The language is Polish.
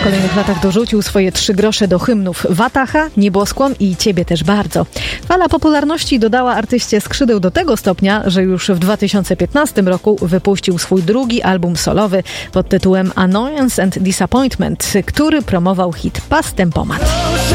kolejnych latach dorzucił swoje 3 grosze do hymnów Wataha, Nieboskłon i Ciebie też bardzo. Fala popularności dodała artyście skrzydeł do tego stopnia, że już w 2015 roku wypuścił swój drugi album solowy pod tytułem Annoyance and Disappointment, który promował hit Pas Tempomat.